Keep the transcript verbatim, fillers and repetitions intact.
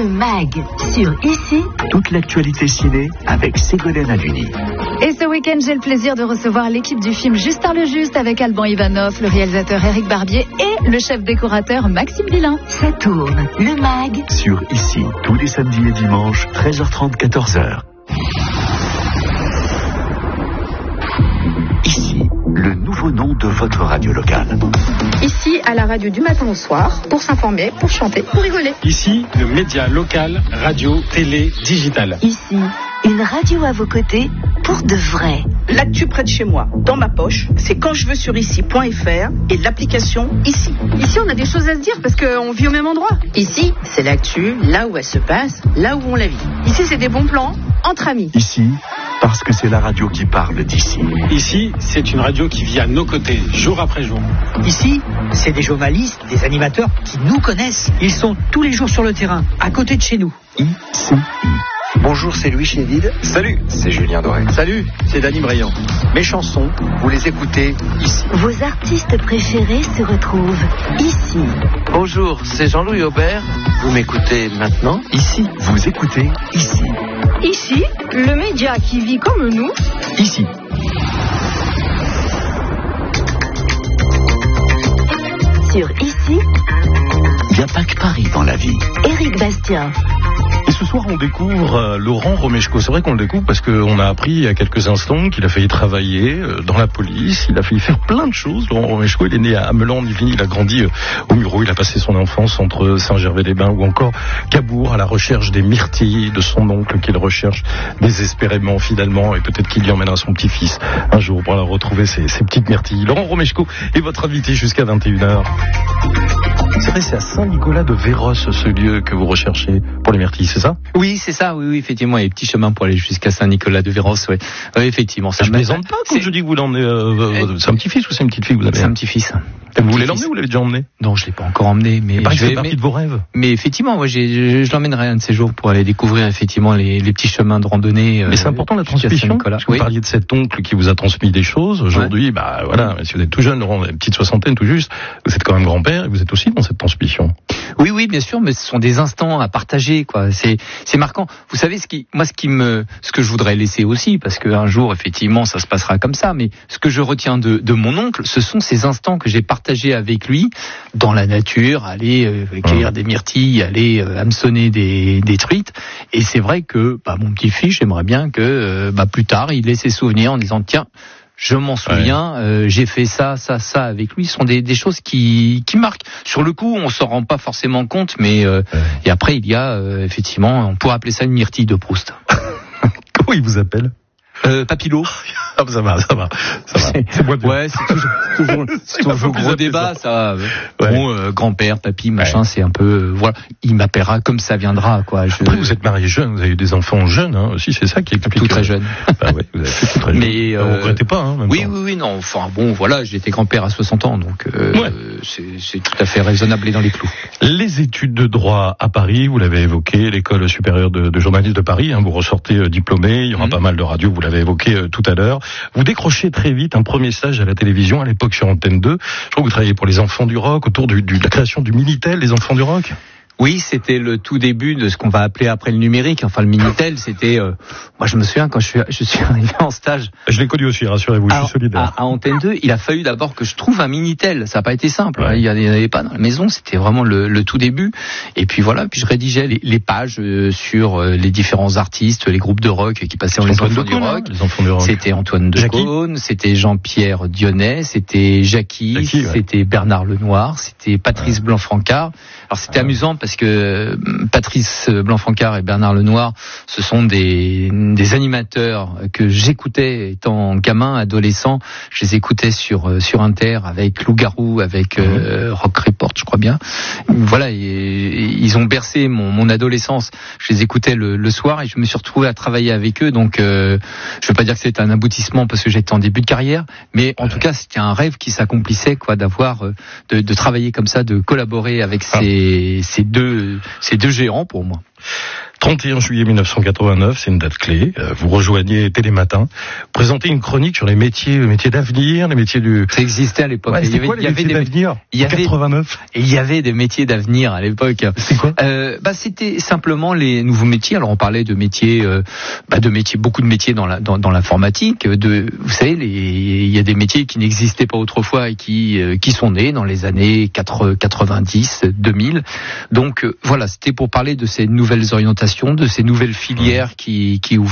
Le Mag sur Ici. Toute l'actualité ciné avec Ségolène Haluni. Et ce week-end, j'ai le plaisir de recevoir l'équipe du film Justin le Juste avec Alban Ivanov, le réalisateur Éric Barbier et le chef décorateur Maxime Villain. Ça tourne. Le Mag sur Ici. Tous les samedis et dimanches, treize heures trente, quatorze heures. Ici, le nouveau nom de votre radio locale. Ici, à la radio du matin au soir, pour s'informer, pour chanter, pour rigoler. Ici, le média local, radio, télé, digital. Ici, une radio à vos côtés pour de vrai. L'actu près de chez moi, dans ma poche, c'est quand je veux sur ici point f r et l'application Ici. Ici, on a des choses à se dire parce qu'on vit au même endroit. Ici, c'est l'actu, là où elle se passe, là où on la vit. Ici, c'est des bons plans entre amis. Ici, parce que c'est la radio qui parle d'ici. Ici, c'est une radio qui vit à nos côtés, jour après jour. Ici, c'est des journalistes, des animateurs qui nous connaissent. Ils sont tous les jours sur le terrain, à côté de chez nous. Ici. Bonjour, c'est Louis Chédid. Salut, c'est Julien Doré. Salut, c'est Dany Briand. Mes chansons, vous les écoutez ici. Vos artistes préférés se retrouvent ici. Bonjour, c'est Jean-Louis Aubert. Vous m'écoutez maintenant ici. Vous écoutez Ici. Ici, le média qui vit comme nous. Ici. Sur Ici, il n'y a pas que Paris dans la vie. Éric Bastien. Et ce soir, on découvre euh, Laurent Romeshko. C'est vrai qu'on le découvre parce qu'on a appris il y a quelques instants qu'il a failli travailler euh, dans la police. Il a failli faire plein de choses. Laurent Romeshko, il est né à Melan, en Yvelines. Il a grandi euh, au Mureau. Il a passé son enfance entre Saint-Gervais-les-Bains ou encore Cabourg, à la recherche des myrtilles de son oncle qu'il recherche désespérément, finalement. Et peut-être qu'il y emmènera son petit-fils un jour pour la retrouver, ses, ses petites myrtilles. Laurent Romeshko est votre invité jusqu'à vingt et une heures. C'est vrai, c'est à Saint-Nicolas-de-Véros, ce lieu que vous recherchez pour les myrtilles, c'est ça? Oui, c'est ça, oui, oui, effectivement, il y a des petits chemins pour aller jusqu'à Saint-Nicolas-de-Véros, oui. Oui, effectivement. Ça je plaisante pas quand je dis que vous l'emmenez, euh, c'est un petit-fils ou c'est une petite fille que vous avez? C'est un petit-fils. Vous voulez l'emmener ou vous l'avez déjà emmené? Non, je l'ai pas encore emmené, mais je fait partie de vos rêves. Mais effectivement, moi, j'ai, je, je l'emmènerai un de ces jours pour aller découvrir effectivement les, les petits chemins de randonnée. Mais euh, c'est important la transmission. Parce que oui. Vous parliez de cet oncle qui vous a transmis des choses. Aujourd'hui, ouais. bah voilà, si vous êtes tout jeune, Laurent, une petite soixantaine tout juste, vous êtes quand même grand-père et vous êtes aussi dans cette transmission. Oui, oui, bien sûr, mais ce sont des instants à partager, quoi. C'est, c'est marquant. Vous savez, ce qui, moi, ce qui me, ce que je voudrais laisser aussi, parce qu'un jour, effectivement, ça se passera comme ça, mais ce que je retiens de, de mon oncle, ce sont ces instants que j'ai partagés avec lui dans la nature, aller euh, cueillir mmh. des myrtilles, aller euh, hameçonner des, des truites. Et c'est vrai que, bah, mon petit-fils, j'aimerais bien que, euh, bah, plus tard, il ait ses souvenirs en disant, tiens, je m'en souviens, ouais. euh, j'ai fait ça, ça, ça avec lui. Ce sont des, des choses qui, qui marquent. Sur le coup, on s'en rend pas forcément compte, mais euh, ouais. et après il y a euh, effectivement, on pourrait appeler ça une myrtille de Proust. Comment il vous appelle? Euh, Papillot. Ah, ça va, ça va, ça va. C'est, c'est ouais, c'est toujours, toujours, c'est toujours gros débat, ça. ça. Ouais. Bon, euh, grand-père, papy, machin, ouais. c'est un peu, euh, voilà. Il m'appellera comme ça viendra, quoi. Je... Après, vous êtes marié jeune, vous avez eu des enfants jeunes, hein. Aussi, c'est ça qui explique. Tout très jeune. Bah ouais, vous avez fait tout très jeune. Mais, euh, vous regrettez pas, hein, même Oui, temps. oui, oui, non. Enfin, bon, voilà, j'ai été grand-père à soixante ans, donc, euh, ouais. c'est, c'est tout à fait raisonnable et dans les clous. Les études de droit à Paris, vous l'avez évoqué, l'école supérieure de, de journalisme de Paris, hein, vous ressortez euh, diplômé, il y aura mmh. pas mal de radios, vous l'avez évoqué euh, tout à l'heure. Vous décrochez très vite un premier stage à la télévision, à l'époque sur Antenne deux. Je crois que vous travaillez pour les enfants du rock, autour du, du, de la création du Minitel, les enfants du rock. Oui, c'était le tout début de ce qu'on va appeler après le numérique. Enfin, le Minitel, c'était... Euh, moi, je me souviens, quand je suis, je suis arrivé en stage... Je l'ai connu aussi, rassurez-vous, je à, suis solidaire. À, à Antenne deux, il a fallu d'abord que je trouve un Minitel. Ça n'a pas été simple. Ouais. Il n'y en avait pas dans la maison. C'était vraiment le, le tout début. Et puis voilà, puis je rédigeais les, les pages euh, sur euh, les différents artistes, les groupes de rock qui passaient dans les enfants, du rock. les enfants du rock. C'était Antoine Decaune, c'était Jean-Pierre Dionnet, c'était Jackie, Jackie ouais. c'était Bernard Lenoir, c'était Patrice ouais. Blanc-Francard. Alors c'était ouais. amusant parce que Patrice Blanc-Francard et Bernard Lenoir, ce sont des, des animateurs que j'écoutais étant gamin, adolescent. Je les écoutais sur sur Inter avec Loup-Garou, avec mmh. euh, Rock Report, je crois bien. Voilà, et, et ils ont bercé mon, mon adolescence. Je les écoutais le, le soir et je me suis retrouvé à travailler avec eux. Donc, euh, je veux pas dire que c'était un aboutissement parce que j'étais en début de carrière, mais en tout cas, c'était un rêve qui s'accomplissait, quoi, d'avoir de, de travailler comme ça, de collaborer avec ces, ah. ces deux ces deux géants pour moi. trente et un juillet mille neuf cent quatre-vingt-neuf, c'est une date clé. Vous rejoignez Télématin, présentez une chronique sur les métiers, les métiers d'avenir, les métiers du... Ça existait à l'époque. Ouais, c'était quoi les métiers d'avenir ? Il y avait quatre-vingt-neuf. Il y avait des métiers d'avenir à l'époque. C'est quoi ? euh, Bah c'était simplement les nouveaux métiers. Alors on parlait de métiers, euh, bah de métiers, beaucoup de métiers dans la dans, dans l'informatique. De, vous savez, les, il y a des métiers qui n'existaient pas autrefois et qui euh, qui sont nés dans les années quatre-vingt-dix, deux mille. Donc euh, voilà, c'était pour parler de ces nouvelles orientations, de ces nouvelles filières qui qui ouvrent.